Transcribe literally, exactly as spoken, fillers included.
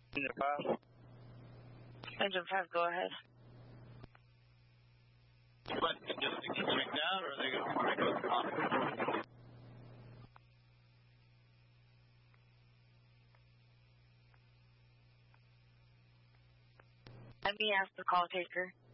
Engine five. Engine five, go ahead. What, just to get checked out, or are they going to break up the top? Let me ask the call taker.